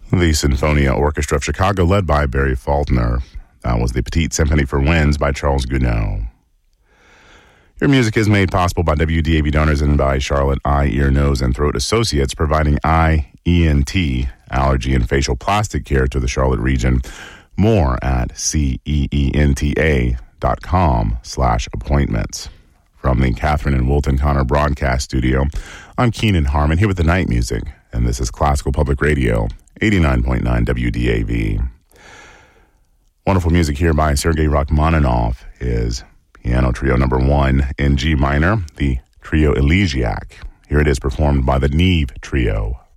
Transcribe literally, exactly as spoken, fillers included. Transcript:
The Sinfonia Orchestra of Chicago, led by Barry Faulkner. That was the Petite Symphony for Winds by Charles Gounod. Your music is made possible by W D A V donors and by Charlotte Eye, Ear, Nose, and Throat Associates, providing eye, E N T, allergy, and facial plastic care to the Charlotte region. More at C E E N T A dot com slash appointments. From the Catherine and Wilton Connor broadcast studio, I'm Keenan Harmon here with the night music, and this is Classical Public Radio, eighty-nine point nine W D A V. Wonderful music here by Sergei Rachmaninoff is Piano Trio Number One in G minor, the Trio Elegiac. Here it is performed by the Neve Trio.